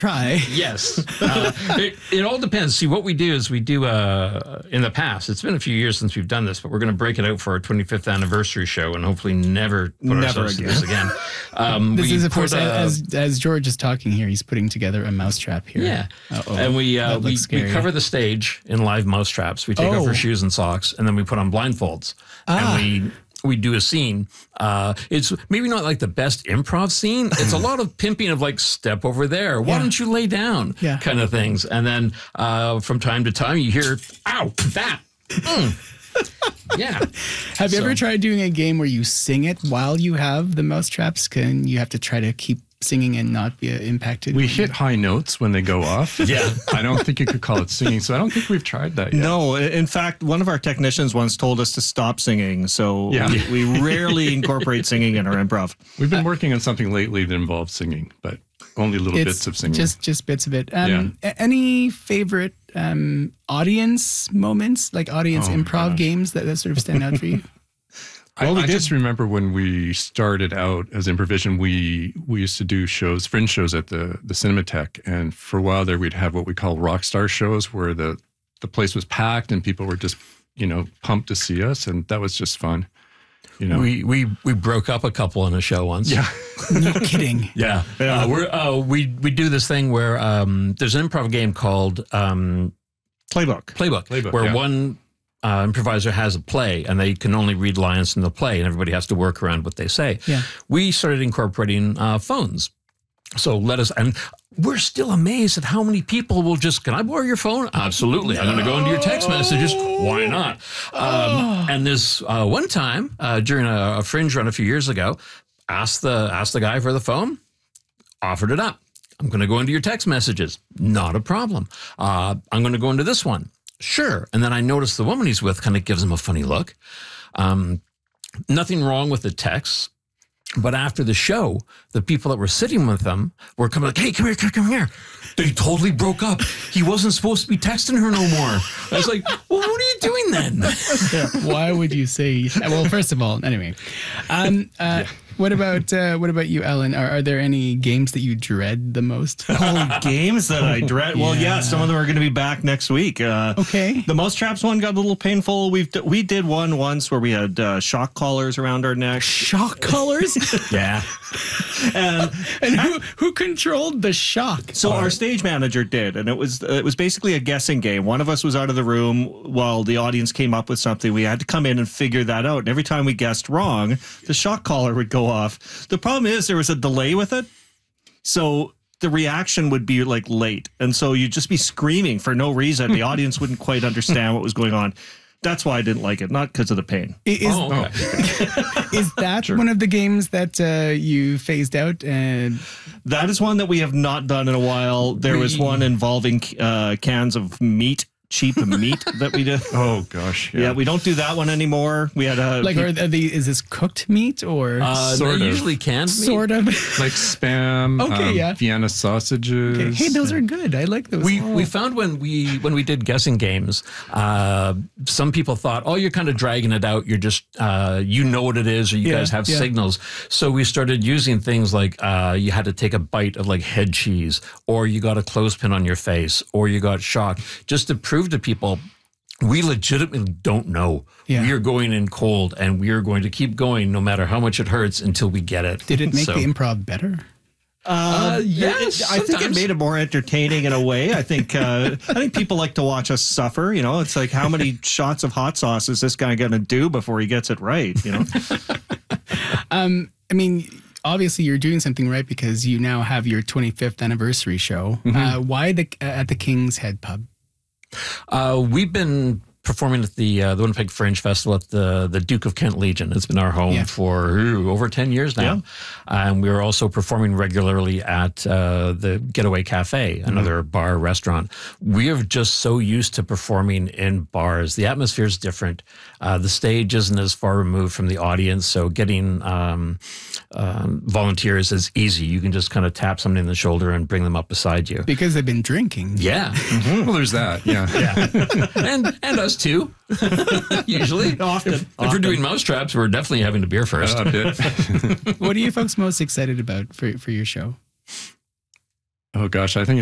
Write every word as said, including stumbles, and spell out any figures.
try. Yes. Uh, it, it all depends. See, what we do is we do, uh, in the past, it's been a few years since we've done this, but we're going to break it out for our twenty-fifth anniversary show and hopefully never put Never ourselves again. to this again. Um, This we is, of put, course, uh, as as George is talking here, he's putting together a mousetrap here. Yeah. Uh-oh. And we, uh, That we, looks we scary. cover the stage in live mousetraps. We take Oh. off our shoes and socks, and then we put on blindfolds. Ah. And we we do a scene. Uh, it's maybe not like the best improv scene. It's a lot of pimping of like, step over there. Why Yeah. don't you lay down? Yeah. Kind of things. And then uh, from time to time you hear, ow, that. Mm. Yeah. Have you So- ever tried doing a game where you sing it while you have the mousetraps? Can you have to try to keep singing and not be uh, impacted? We hit high notes when they go off. Yeah. I don't think you could call it singing, so I don't think we've tried that yet. No, in fact, one of our technicians once told us to stop singing, so Yeah. we, we rarely incorporate singing in our improv. We've been working on something lately that involves singing, but only little It's bits of singing. Just just bits of it. Um, Yeah. a- Any favorite um, audience moments, like audience Oh, improv gosh. games that, that sort of stand out for you? I, Well, we I did- just remember when we started out as Improvision, we we used to do shows, fringe shows at the the Cinematheque, and for a while there we'd have what we call rock star shows, where the the place was packed and people were just you know pumped to see us, and that was just fun. You know, We, we, we broke up a couple on a show once. yeah, No kidding. Yeah. Uh, we're, uh, we, we do this thing where um, there's an improv game called um, Playbook. Playbook, Playbook, where yeah. one uh, improviser has a play and they can only read lines from the play and everybody has to work around what they say. Yeah. We started incorporating uh, phones. So let us, and we're still amazed at how many people will just, can I borrow your phone? Absolutely. I'm going to go into your text messages. Why not? Um, and this uh, one time uh, during a, a fringe run a few years ago, asked the, asked the guy for the phone, offered it up. I'm going to go into your text messages. Not a problem. Uh, I'm going to go into this one. Sure. And then I noticed the woman he's with kind of gives him a funny look. Um, nothing wrong with the texts. But after the show, the people that were sitting with them were coming like, hey, come here, come, come here. They totally broke up. He wasn't supposed to be texting her no more. I was like, well, what are you doing then? Why would you say? Well, first of all, anyway, um, uh, what about uh, what about you, Ellen? Are, are there any games that you dread the most? Oh, games that I dread. Well, yeah, Yeah. some of them are going to be back next week. Uh, Okay. The Mousetraps one got a little painful. We've d- we did one once where we had uh, shock collars around our neck. Shock collars? Yeah. And And who who controlled the shock? so our stage manager did, and it was it was basically a guessing game. One of us was out of the room while the audience came up with something. We had to come in and figure that out. And every time we guessed wrong, the shock collar would go off. The problem is there was a delay with it, so the reaction would be like late, and so you'd just be screaming for no reason. The audience wouldn't quite understand what was going on. That's why I didn't like it, not because of the pain. I- Is, Oh, okay. is that one of the games that uh, you phased out? And That is one that we have not done in a while. There was We- one involving uh, cans of meat, cheap meat that we did. oh gosh, Yeah, we don't do that one anymore. We had a like, are, are the, is this cooked meat or Uh, Sort they of. usually canned meat. sort of? like Spam. Okay, um, yeah. Vienna sausages. Okay. Hey, those are good. I like those. We we found when we when we did guessing games, uh, some people thought, oh, you're kind of dragging it out. You're just uh, you know what it is, or you Yeah, guys have yeah. signals. So we started using things like uh, you had to take a bite of like head cheese, or you got a clothespin on your face, or you got shocked, just to prove to people. We legitimately don't know. Yeah. We are going in cold, and we are going to keep going no matter how much it hurts until we get it. Did it make So- the improv better? Uh, yes, it- I think it sometimes. made it more entertaining in a way. I think uh, I think people like to watch us suffer. You know, it's like how many shots of hot sauce is this guy going to do before he gets it right? You know, Um, I mean, obviously you're doing something right because you now have your twenty-fifth anniversary show. Uh, why the uh, at the King's Head Pub? Uh, we've been performing at the uh, the Winnipeg Fringe Festival at the the Duke of Kent Legion. It's been our home Yeah. for ooh, over ten years now. Yeah. And we're also performing regularly at uh, the Getaway Cafe, another bar restaurant. We are just so used to performing in bars. The atmosphere is different. Uh, the stage isn't as far removed from the audience, so getting um, um, volunteers is easy. You can just kind of tap somebody in the shoulder and bring them up beside you. Because they've been drinking. Yeah, Well, there's that. Yeah. and and us too. Usually, Often. If, if we're Often. doing mousetraps, we're definitely having a beer first. A bit. What are you folks most excited about for for your show? Oh gosh, I think